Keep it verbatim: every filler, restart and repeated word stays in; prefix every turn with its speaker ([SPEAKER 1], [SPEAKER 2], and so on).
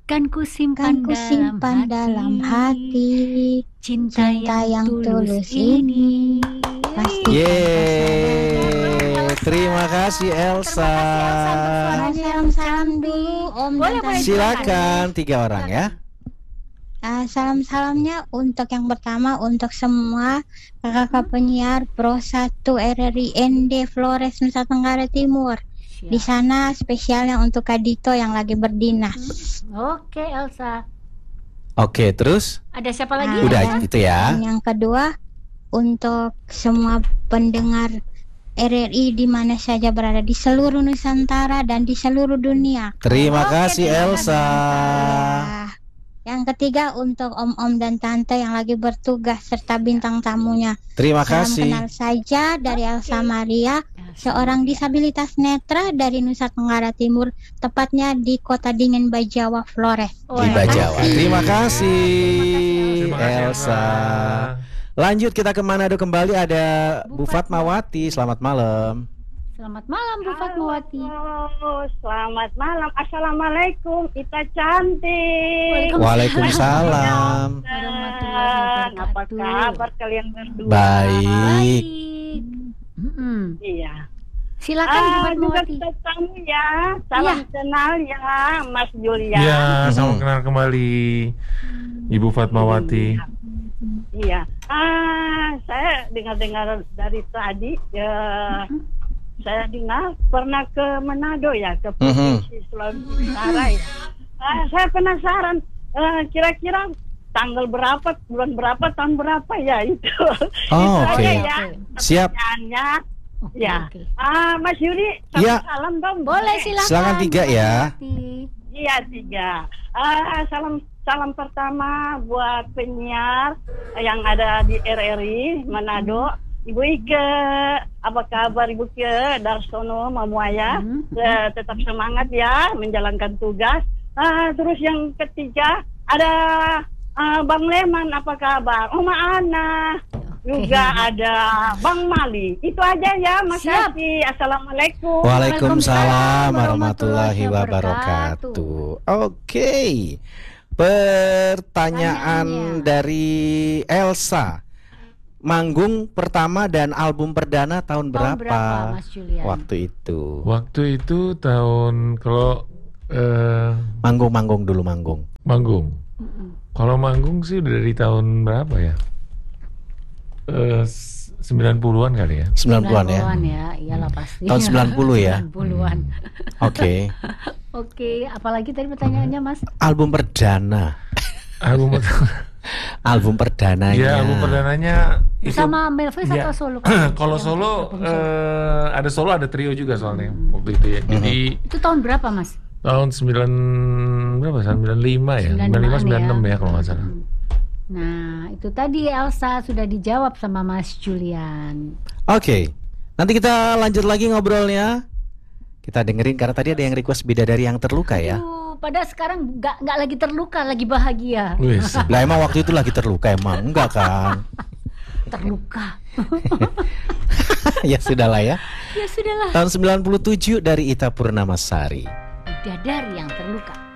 [SPEAKER 1] Kan ku
[SPEAKER 2] Kan
[SPEAKER 1] simpan
[SPEAKER 2] ku
[SPEAKER 1] dalam
[SPEAKER 2] simpan dalam hati
[SPEAKER 1] cinta,
[SPEAKER 2] cinta
[SPEAKER 1] yang,
[SPEAKER 2] yang
[SPEAKER 1] tulus
[SPEAKER 2] tulus ini.
[SPEAKER 1] ini.
[SPEAKER 2] Pastikan
[SPEAKER 3] Yeay,
[SPEAKER 1] Elsa.
[SPEAKER 3] terima kasih Elsa.
[SPEAKER 1] Terima kasih Elsa untuk suaranya yang
[SPEAKER 2] Salam-salam
[SPEAKER 1] cantik.
[SPEAKER 2] dulu Om
[SPEAKER 1] Boleh,
[SPEAKER 2] dan
[SPEAKER 1] boleh,
[SPEAKER 2] Tante.
[SPEAKER 3] Silakan tiga orang ya.
[SPEAKER 2] Ah, salam-salamnya untuk yang pertama untuk semua kakak-kakak penyiar Pro satu R R I N D Flores Nusa Tenggara Timur.
[SPEAKER 1] Siap.
[SPEAKER 2] Di sana spesialnya untuk Kak Dito yang lagi berdinas.
[SPEAKER 1] Oke Elsa.
[SPEAKER 3] Oke, terus?
[SPEAKER 1] Ada siapa lagi?
[SPEAKER 2] Ah,
[SPEAKER 3] Udah
[SPEAKER 2] dan-
[SPEAKER 3] gitu ya.
[SPEAKER 2] Dan yang kedua untuk semua pendengar R R I di mana saja berada di seluruh Nusantara dan di seluruh dunia.
[SPEAKER 3] Terima
[SPEAKER 1] Oke,
[SPEAKER 3] kasih
[SPEAKER 1] terima kasih,
[SPEAKER 3] Elsa.
[SPEAKER 2] Ya. Yang ketiga untuk om-om dan tante yang lagi bertugas serta bintang tamunya.
[SPEAKER 3] Terima
[SPEAKER 2] Salam
[SPEAKER 3] kasih.
[SPEAKER 2] kenal saja dari Elsa Maria,
[SPEAKER 1] Elsa
[SPEAKER 2] seorang
[SPEAKER 1] Maria.
[SPEAKER 2] disabilitas netra dari Nusa Tenggara Timur, tepatnya di Kota Dingin Bajawa, Flores.
[SPEAKER 1] Oh,
[SPEAKER 3] Di
[SPEAKER 1] ya.
[SPEAKER 3] Bajawa. Terima kasih
[SPEAKER 1] Terima kasih,
[SPEAKER 3] Elsa. Lanjut kita ke Manado kembali, ada Bu
[SPEAKER 1] Bu
[SPEAKER 3] Fatmawati. Selamat malam.
[SPEAKER 1] Selamat malam Bu Fatmawati.
[SPEAKER 4] Halo, selamat malam. Assalamualaikum, Ita cantik.
[SPEAKER 3] Waalaikumsalam.
[SPEAKER 1] Warahmatullahi
[SPEAKER 4] Dan apa
[SPEAKER 1] wabarakatuh.
[SPEAKER 4] kabar kalian berdua?
[SPEAKER 3] Baik.
[SPEAKER 1] Baik. Mm-mm.
[SPEAKER 4] Iya.
[SPEAKER 1] Silakan Bu
[SPEAKER 4] Ah, juga
[SPEAKER 1] Fatmawati.
[SPEAKER 4] kita tamu ya. Salam kenal ya, Mas Julia.
[SPEAKER 5] Ya,
[SPEAKER 3] Mhm.
[SPEAKER 5] salam kenal kembali Ibu Fatmawati.
[SPEAKER 4] Iya. Ah, saya dengar-dengar dari tadi. Ya, saya dengar pernah ke Manado ya, ke Provinsi Sulawesi Utara ya. Ah, saya penasaran. eh, kira-kira tanggal berapa, bulan berapa, tahun berapa ya itu?
[SPEAKER 3] Oh,
[SPEAKER 4] Itu
[SPEAKER 3] oke.
[SPEAKER 4] aja ya.
[SPEAKER 3] Siap.
[SPEAKER 4] Pertanyaannya.
[SPEAKER 1] Oke,
[SPEAKER 4] Ya.
[SPEAKER 1] oke.
[SPEAKER 4] Ah, Mas Yuri,
[SPEAKER 3] Ya.
[SPEAKER 4] salam dong.
[SPEAKER 1] Boleh silakan.
[SPEAKER 3] Silakan tiga
[SPEAKER 1] Bu
[SPEAKER 3] ya.
[SPEAKER 1] Fatmawati.
[SPEAKER 4] Iya, tiga. Ah, salam salam pertama buat penyiar yang ada di R R I Manado. Ibu Ike, apa kabar Ibu Ike? Darsono, Mamuaya,
[SPEAKER 1] Hmm.
[SPEAKER 4] Eh, tetap semangat ya menjalankan tugas. Ah, terus yang ketiga ada ah, Bang Leman, apa kabar? Oma Ana, juga ada Bang Mali. Itu aja ya, Mas
[SPEAKER 1] Siap.
[SPEAKER 4] Yati. Assalamualaikum.
[SPEAKER 3] Waalaikumsalam
[SPEAKER 1] warahmatullahi
[SPEAKER 3] warahmatullahi wabarakatuh. Oke. Pertanyaan
[SPEAKER 1] Pertanyaannya.
[SPEAKER 3] dari Elsa. Manggung pertama dan album perdana tahun
[SPEAKER 1] Tahun
[SPEAKER 3] berapa?
[SPEAKER 1] berapa Mas Julian?
[SPEAKER 3] Waktu itu.
[SPEAKER 5] Waktu itu tahun kalau eh,
[SPEAKER 3] Manggung-manggung dulu manggung.
[SPEAKER 5] manggung.
[SPEAKER 1] Mm-mm.
[SPEAKER 5] Kalau manggung sih udah dari tahun berapa ya? Eh, s- sembilan puluhan kali ya.
[SPEAKER 3] sembilan puluhan ya.
[SPEAKER 1] sembilan puluhan ya, iyalah pasti.
[SPEAKER 3] Tahun sembilan puluh ya.
[SPEAKER 1] sembilan puluhan.
[SPEAKER 3] Oke.
[SPEAKER 1] Oke, apalagi tadi pertanyaannya Mas?
[SPEAKER 3] Album perdana.
[SPEAKER 5] Album pertama.
[SPEAKER 3] Album perdananya.
[SPEAKER 5] Iya, album perdananya itu.
[SPEAKER 1] Sama Melvis
[SPEAKER 5] Ya.
[SPEAKER 1] atau solo?
[SPEAKER 5] Kalau
[SPEAKER 1] Yang
[SPEAKER 5] solo
[SPEAKER 1] album solo.
[SPEAKER 5] eh, ada solo ada trio juga soalnya waktu itu ya. Jadi
[SPEAKER 1] Itu tahun berapa Mas?
[SPEAKER 5] tahun sembilan berapa? sembilan puluh lima ya. sembilan puluh lima sembilan puluh enam ya kalau nggak salah.
[SPEAKER 1] Nah, itu tadi Elsa sudah dijawab sama Mas Julian.
[SPEAKER 3] Oke. Nanti kita lanjut lagi ngobrolnya. Kita dengerin karena tadi ada yang request bidadari yang terluka ya.
[SPEAKER 1] Aduh, padahal sekarang nggak nggak lagi terluka, lagi bahagia.
[SPEAKER 5] Wis.
[SPEAKER 3] Lah emang waktu itu lagi terluka emang enggak kan?
[SPEAKER 1] Terluka.
[SPEAKER 3] Ya sudahlah ya.
[SPEAKER 1] Ya sudahlah.
[SPEAKER 3] Tahun sembilan puluh tujuh dari Ita Purnamasari.
[SPEAKER 1] Bidadari yang terluka.